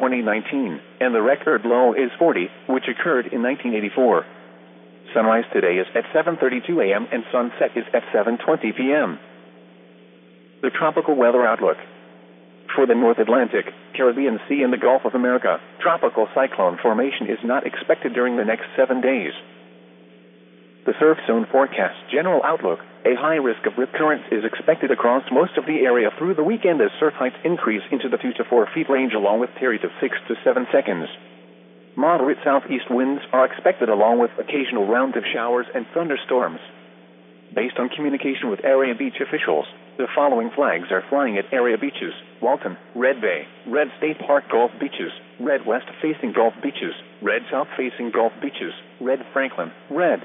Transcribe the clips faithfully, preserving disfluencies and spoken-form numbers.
twenty nineteen, and the record low is forty, which occurred in nineteen eighty-four. Sunrise today is at seven thirty-two a m and sunset is at seven twenty p m The tropical weather outlook. For the North Atlantic, Caribbean Sea and the Gulf of America, tropical cyclone formation is not expected during the next seven days. The surf zone forecast general outlook. A high risk of rip currents is expected across most of the area through the weekend as surf heights increase into the two to four feet range along with periods of six to seven seconds. Moderate southeast winds are expected along with occasional rounds of showers and thunderstorms. Based on communication with area beach officials, the following flags are flying at area beaches: Walton, Red Bay, Red State Park Gulf Beaches, Red West facing Gulf Beaches, Red South facing Gulf Beaches, Red Franklin, Red.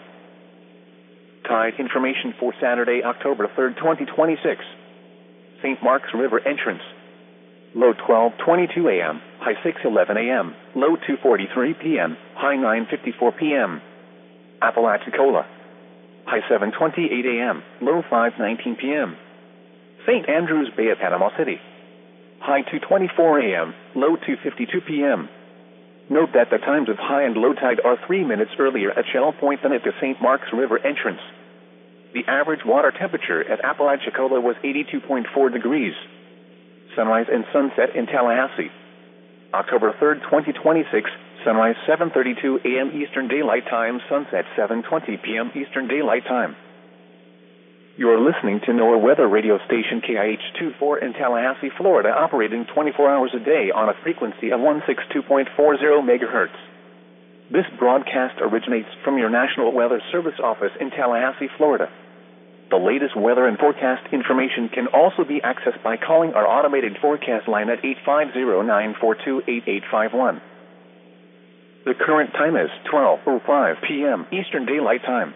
Tide information for Saturday, October third, twenty twenty-six. Saint Mark's River entrance. Low twelve twenty-two a m, high six eleven a m, low two forty-three p m, high nine fifty-four p m Apalachicola. High seven twenty-eight a m, low five nineteen p m Saint Andrews Bay at Panama City. High two twenty-four a m, low two fifty-two p m Note that the times of high and low tide are three minutes earlier at Shell Point than at the Saint Mark's River entrance. The average water temperature at Apalachicola was eighty-two point four degrees. Sunrise and sunset in Tallahassee. October third, twenty twenty-six, sunrise seven thirty-two a m Eastern Daylight Time, sunset seven twenty p m Eastern Daylight Time. You are listening to NOAA Weather Radio Station K I H twenty-four in Tallahassee, Florida, operating twenty-four hours a day on a frequency of one sixty-two point four zero megahertz. This broadcast originates from your National Weather Service office in Tallahassee, Florida. The latest weather and forecast information can also be accessed by calling our automated forecast line at eight five zero, nine four two, eight eight five one. The current time is twelve oh five p m Eastern Daylight Time.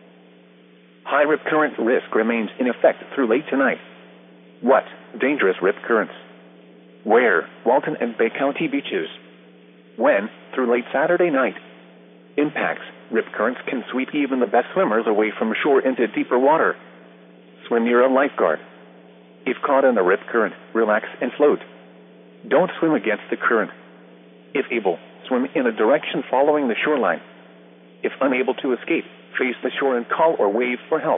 High rip current risk remains in effect through late tonight. What? Dangerous rip currents. Where? Walton and Bay County beaches. When? Through late Saturday night. Impacts. Rip currents can sweep even the best swimmers away from shore into deeper water. Swim near a lifeguard. If caught in a rip current, relax and float. Don't swim against the current. If able, swim in a direction following the shoreline. If unable to escape, face the shore and call or wave for help.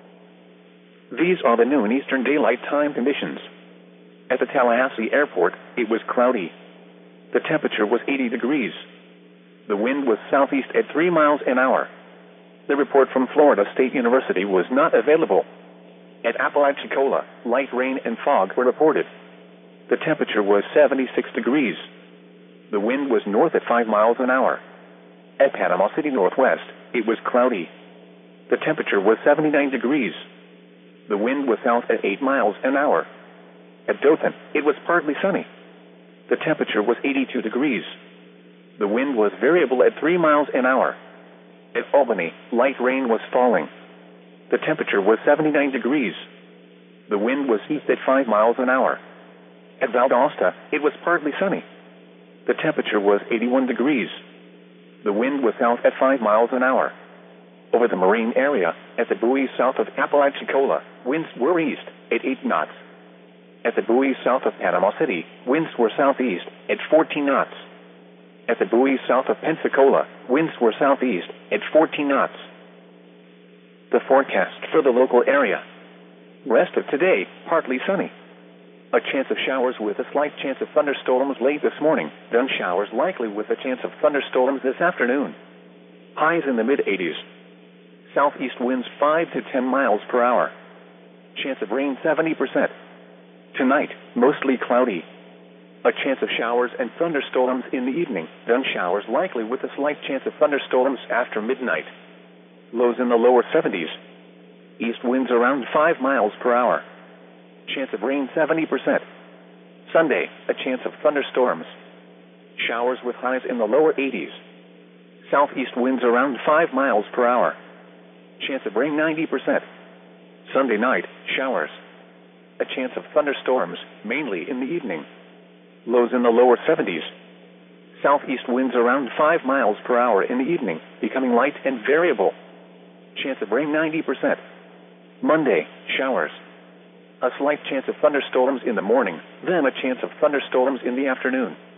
These are the noon Eastern Daylight Time conditions. At the Tallahassee Airport, it was cloudy. The temperature was eighty degrees. The wind was southeast at three miles an hour. The report from Florida State University was not available. At Apalachicola, light rain and fog were reported. The temperature was seventy-six degrees. The wind was north at five miles an hour. At Panama City Northwest, it was cloudy. The temperature was seventy-nine degrees. The wind was south at eight miles an hour. At Dothan, it was partly sunny. The temperature was eighty-two degrees. The wind was variable at three miles an hour. At Albany, light rain was falling. The temperature was seventy-nine degrees. The wind was east at five miles an hour. At Valdosta, it was partly sunny. The temperature was eighty-one degrees. The wind was south at five miles an hour. Over the marine area, at the buoys south of Apalachicola, winds were east at eight knots. At the buoys south of Panama City, winds were southeast at fourteen knots. At the buoys south of Pensacola, winds were southeast at fourteen knots. The forecast for the local area. Rest of today, partly sunny. A chance of showers with a slight chance of thunderstorms late this morning, then showers likely with a chance of thunderstorms this afternoon. Highs in the mid-eighties. Southeast winds five to ten miles per hour. Chance of rain seventy percent. Tonight, mostly cloudy. A chance of showers and thunderstorms in the evening, then showers likely with a slight chance of thunderstorms after midnight. Lows in the lower seventies. East winds around five miles per hour. Chance of rain seventy percent. Sunday, a chance of thunderstorms. Showers with highs in the lower eighties. Southeast winds around five miles per hour. Chance of rain ninety percent. Sunday night, showers. A chance of thunderstorms, mainly in the evening. Lows in the lower seventies. Southeast winds around five miles per hour in the evening, becoming light and variable. Chance of rain ninety percent. Monday, showers. A slight chance of thunderstorms in the morning, then a chance of thunderstorms in the afternoon.